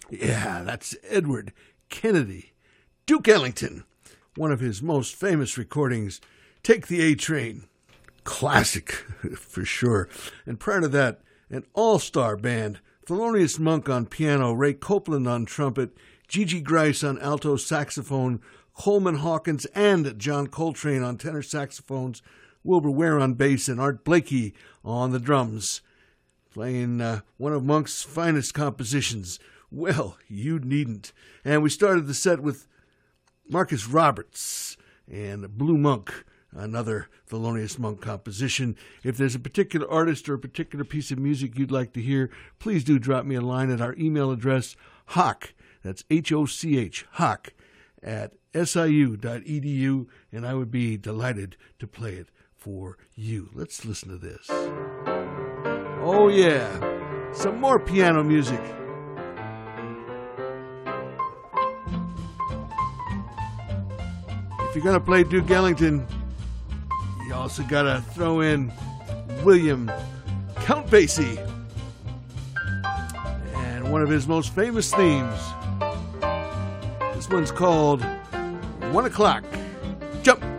Yeah, that's Edward Kennedy. Duke Ellington, one of his most famous recordings, Take the A Train. Classic, for sure. And prior to that, an all-star band, Thelonious Monk on piano, Ray Copeland on trumpet, Gigi Grice on alto saxophone, Coleman Hawkins and John Coltrane on tenor saxophones, Wilbur Ware on bass, and Art Blakey on the drums, playing one of Monk's finest compositions, Well, You Needn't. And we started the set with Marcus Roberts and Blue Monk, another Thelonious Monk composition. If there's a particular artist or a particular piece of music you'd like to hear, please do drop me a line at our email address, Hoch, that's H-O-C-H, Hoch, at siu.edu, and I would be delighted to play it for you. Let's listen to this. Oh yeah, some more piano music. If you're going to play Duke Ellington, you also got to throw in William Count Basie and one of his most famous themes. This one's called 1 O'Clock. Jump!